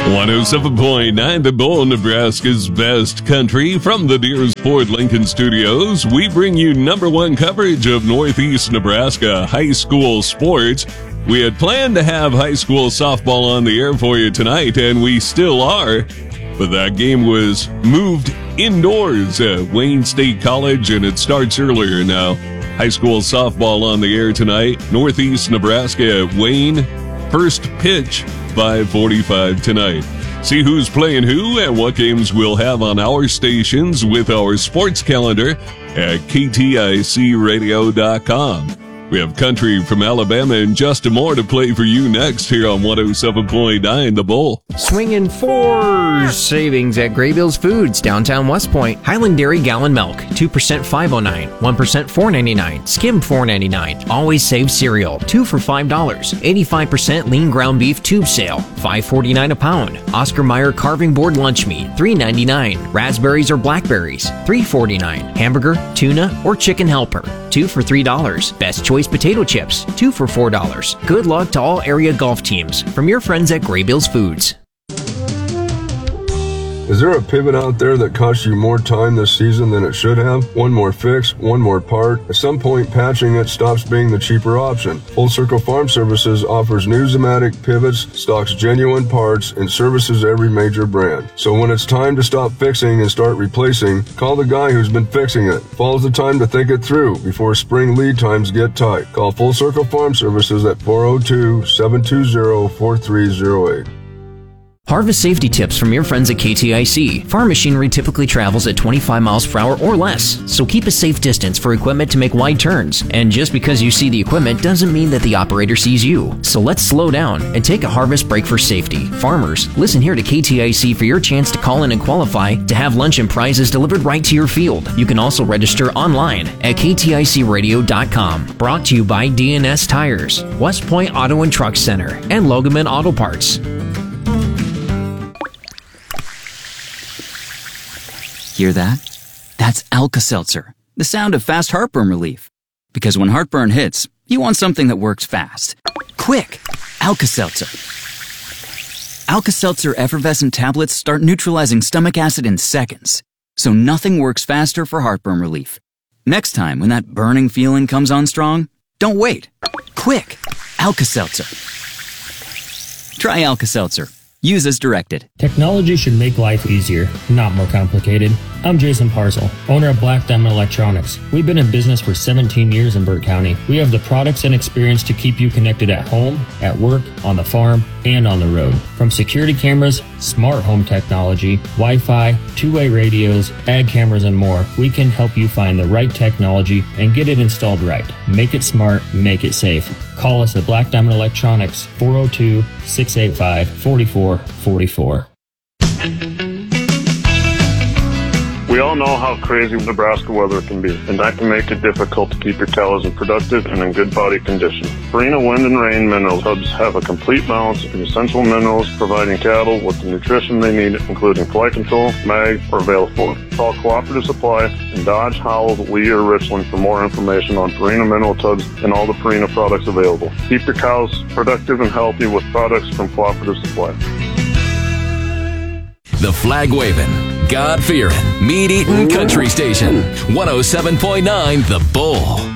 107.9 The Bull, Nebraska's best country. From the Deers Ford Lincoln Studios, we bring you number one coverage of Northeast Nebraska high school sports. We had planned to have high school softball on the air for you tonight, and we still are. But that game was moved indoors at Wayne State College, and it starts earlier now. High school softball on the air tonight. Northeast Nebraska at Wayne. First pitch, 5:45 tonight. See who's playing who and what games we'll have on our stations with our sports calendar at kticradio.com. We have country from Alabama and Justin Moore to play for you next here on 107.9 The Bull. Swinging fours savings at Graybills Foods, downtown West Point. Highland Dairy gallon milk, 2% $5.09, 1% $4.99, skim $4.99. Always Save cereal, 2 for $5. 85% lean ground beef tube sale, $5.49 a pound. Oscar Mayer carving board lunch meat, $3.99. Raspberries or blackberries, $3.49. Hamburger, tuna, or chicken helper, 2 for $3. Best choice potato chips, 2 for $4. Good luck to all area golf teams from your friends at Graybills Foods. Is there a pivot out there that costs you more time this season than it should have? One more fix, one more part. At some point, patching it stops being the cheaper option. Full Circle Farm Services offers new Zematic pivots, stocks genuine parts, and services every major brand. So when it's time to stop fixing and start replacing, call the guy who's been fixing it. Fall's the time to think it through before spring lead times get tight. Call Full Circle Farm Services at 402-720-4308. Harvest safety tips from your friends at KTIC. Farm machinery typically travels at 25 miles per hour or less, so keep a safe distance for equipment to make wide turns. And just because you see the equipment doesn't mean that the operator sees you. So let's slow down and take a harvest break for safety. Farmers, listen here to KTIC for your chance to call in and qualify to have lunch and prizes delivered right to your field. You can also register online at kticradio.com. Brought to you by DNS Tires, West Point Auto and Truck Center, and Logaman Auto Parts. Hear that? That's Alka-Seltzer, the sound of fast heartburn relief. Because when heartburn hits, you want something that works fast. Quick! Alka-Seltzer. Alka-Seltzer effervescent tablets start neutralizing stomach acid in seconds, so nothing works faster for heartburn relief. Next time when that burning feeling comes on strong, don't wait. Quick! Alka-Seltzer. Try Alka-Seltzer. Use as directed. Technology should make life easier, not more complicated. I'm Jason Parcel, owner of Black Diamond Electronics. We've been in business for 17 years in Burt County. We have the products and experience to keep you connected at home, at work, on the farm, and on the road. From security cameras, smart home technology, Wi-Fi, two-way radios, ag cameras, and more, we can help you find the right technology and get it installed right. Make it smart, make it safe. Call us at Black Diamond Electronics, 402-685-4444. We all know how crazy Nebraska weather can be, and that can make it difficult to keep your cows in productive and in good body condition. Purina Wind and Rain mineral tubs have a complete balance of essential minerals, providing cattle with the nutrition they need, including fly control, mag, or Vale4. Call Cooperative Supply in Dodge, Howell, Lee, or Richland for more information on Purina mineral tubs and all the Purina products available. Keep your cows productive and healthy with products from Cooperative Supply. The flag-waving, God-fearing, meat-eating country station. 107.9 The Bull.